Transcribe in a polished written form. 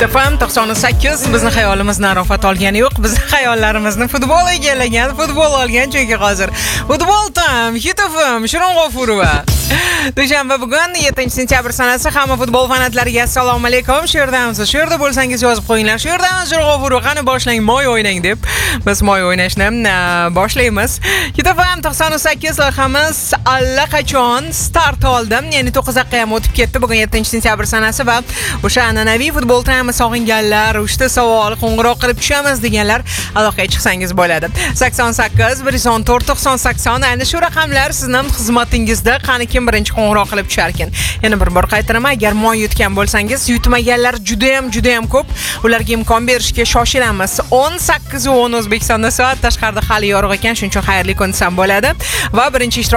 FM 98 bizni xayolimizni arofat olgani yo'q. Bizni xayollarimizni futbol egallagan, futbol olgan chunki hozir futbol tam Hit FM Shirin G'ofurova. Dushanba bugun 7-sentyabr sanasi hamma futbol fanatlariga assalomu alaykum. Shu yerda bo'lsangiz yozib qo'yinglar. Shu yerda Shirin G'ofurova qani boshlang moy o'ynang deb. Biz moy o'ynashni boshlaymiz. Hit FM 98 loyihamiz allaqachon start oldi. Ya'ni 9 daqiqa ham o'tib ketdi. Bugun 7-sentyabr sanasi va o'sha an'anaviy futbol ta'mi sog'inganlar, 3 ta savol qo'ng'iroq qilib tushamiz deganlar aloqaga chiqsangiz bo'ladi. 88 114 90 ayni shu raqamlar sizning xizmatingizda. Qani kim birinchi qo'ng'iroq qilib tusharkin? Yana bir bor qaytaraman, agar moy yutgan bo'lsangiz, yutmaganlar juda ham ko'p. Ularga imkon berishga shoshilamiz. 18:10 O'zbekistonda soat, tashqarida hali yorug' ekan, shuning uchun xayrli kun desam bo'ladi. Va birinchi